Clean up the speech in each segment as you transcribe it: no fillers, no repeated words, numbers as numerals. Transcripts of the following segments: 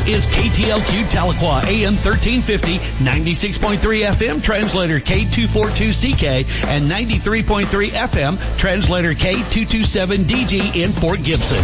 is KTLQ Tahlequah, AM 1350, 96.3 FM, translator K242CK, and 93.3 FM, translator K227DG in Fort Gibson.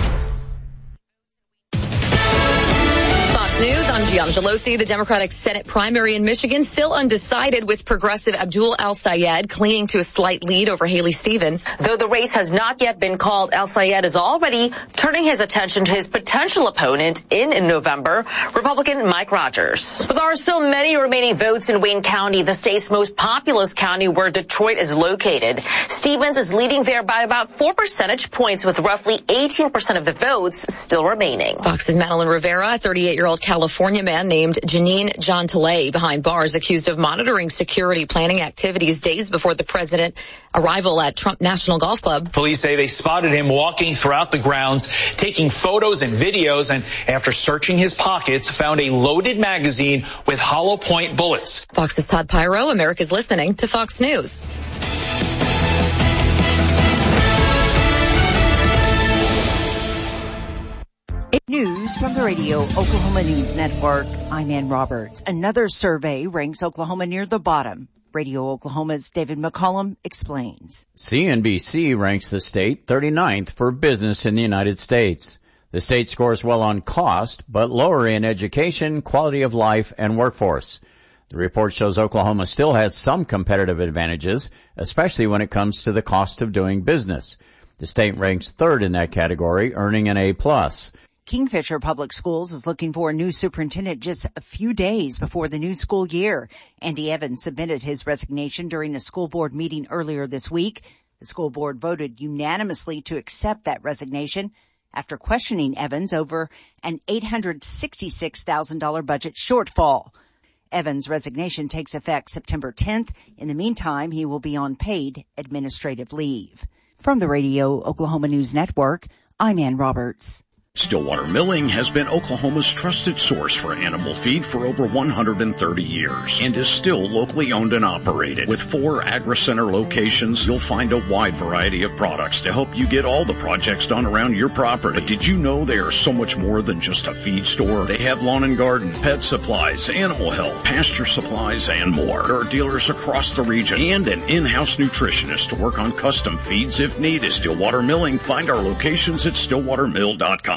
News, I'm Gian Gelosi. The Democratic Senate primary in Michigan still undecided, with progressive Abdul Al-Sayed clinging to a slight lead over Haley Stevens. Though the race has not yet been called, Al-Sayed is already turning his attention to his potential opponent in November, Republican Mike Rogers. But there are still many remaining votes in Wayne County, the state's most populous county where Detroit is located. Stevens is leading there by about 4 percentage points, with roughly 18% of the votes still remaining. Fox's Madeline Rivera, a 38-year-old California man named Janine Jontalay, behind bars, accused of monitoring security planning activities days before the president's arrival at Trump National Golf Club. Police say they spotted him walking throughout the grounds, taking photos and videos, and after searching his pockets, found a loaded magazine with hollow point bullets. Fox's Todd Pyro, America's listening to Fox News. News from the Radio Oklahoma News Network. I'm Ann Roberts. Another survey ranks Oklahoma near the bottom. Radio Oklahoma's David McCollum explains. CNBC ranks the state 39th for business in the United States. The state scores well on cost, but lower in education, quality of life, and workforce. The report shows Oklahoma still has some competitive advantages, especially when it comes to the cost of doing business. The state ranks third in that category, earning an A+. Kingfisher Public Schools is looking for a new superintendent just a few days before the new school year. Andy Evans submitted his resignation during a school board meeting earlier this week. The school board voted unanimously to accept that resignation after questioning Evans over an $866,000 budget shortfall. Evans' resignation takes effect September 10th. In the meantime, he will be on paid administrative leave. From the Radio Oklahoma News Network, I'm Ann Roberts. Stillwater Milling has been Oklahoma's trusted source for animal feed for over 130 years and is still locally owned and operated. With 4 AgriCenter locations, you'll find a wide variety of products to help you get all the projects done around your property. But did you know they are so much more than just a feed store? They have lawn and garden, pet supplies, animal health, pasture supplies, and more. There are dealers across the region and an in-house nutritionist to work on custom feeds if needed. Stillwater Milling. Find our locations at stillwatermill.com.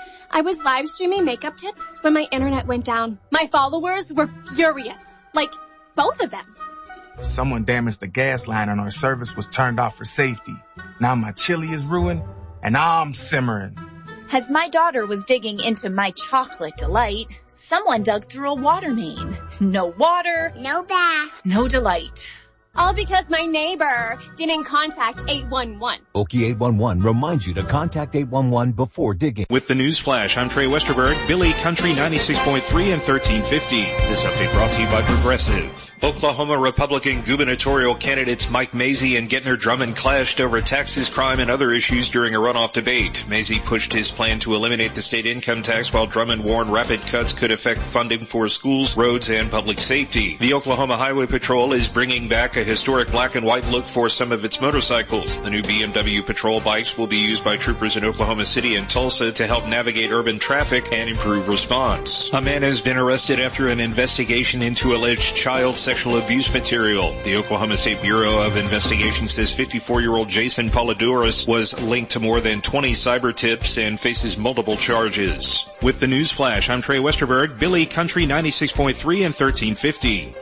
I was live streaming makeup tips when my internet went down. My followers were furious. Like, both of them. Someone damaged the gas line and our service was turned off for safety. Now my chili is ruined and I'm simmering. As my daughter was digging into my chocolate delight, someone dug through a water main. No water. No bath. No delight. All because my neighbor didn't contact 811. Okie 811 reminds you to contact 811 before digging. With the News Flash, I'm Trey Westerberg, Billy Country 96.3 and 1350. This update brought to you by Progressive. Oklahoma Republican gubernatorial candidates Mike Mazie and Gettner Drummond clashed over taxes, crime, and other issues during a runoff debate. Mazie pushed his plan to eliminate the state income tax, while Drummond warned rapid cuts could affect funding for schools, roads, and public safety. The Oklahoma Highway Patrol is bringing back a historic black and white look for some of its motorcycles. The new BMW Patrol bikes will be used by troopers in Oklahoma City and Tulsa to help navigate urban traffic and improve response. A man has been arrested after an investigation into alleged child sexual abuse material. The Oklahoma State Bureau of Investigation says 54-year-old Jason Polidouris was linked to more than 20 cyber tips and faces multiple charges. With the News Flash, I'm Trey Westerberg, Billy Country 96.3 and 1350.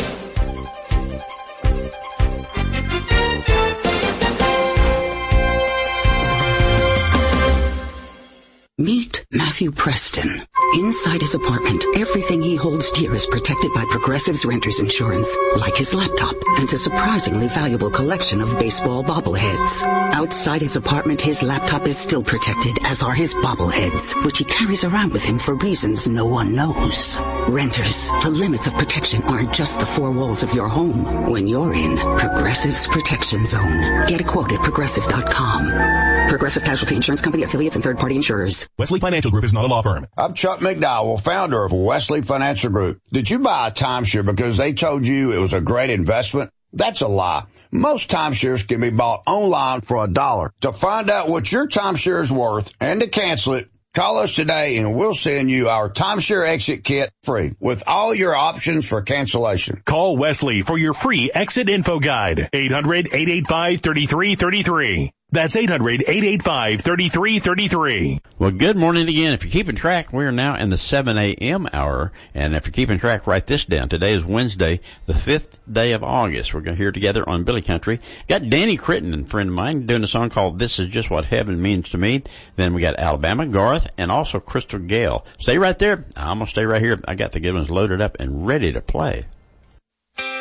Meet Matthew Preston. Inside his apartment, everything he holds dear is protected by Progressive's renter's insurance, like his laptop and a surprisingly valuable collection of baseball bobbleheads. Outside his apartment, his laptop is still protected, as are his bobbleheads, which he carries around with him for reasons no one knows. Renters, the limits of protection aren't just the 4 walls of your home. When you're in Progressive's Protection Zone, get a quote at Progressive.com. Progressive Casualty Insurance Company, affiliates, and third-party insurers. Wesley Financial Group is not a law firm. I'm Chuck McDowell, founder of Wesley Financial Group. Did you buy a timeshare because they told you it was a great investment? That's a lie. Most timeshares can be bought online for $1. To find out what your timeshare is worth and to cancel it, Call us today and we'll send you our timeshare exit kit free with all your options for cancellation. Call Wesley for your free exit info guide. 800-885-3333. That's 800-885-3333. Well, good morning again. If you're keeping track, we're now in the 7 a.m. hour. And if you're keeping track, write this down. Today is Wednesday, the 5th day of August. We're going to hear together on Billy Country. Got Danny Crittenden, a friend of mine, doing a song called This Is Just What Heaven Means to Me. Then we got Alabama, Garth, and also Crystal Gale. Stay right there. I'm going to stay right here. I got the good ones loaded up and ready to play.